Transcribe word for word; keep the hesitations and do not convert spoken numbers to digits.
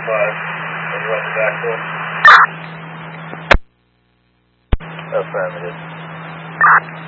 five. Are you on the back door? Affirmative.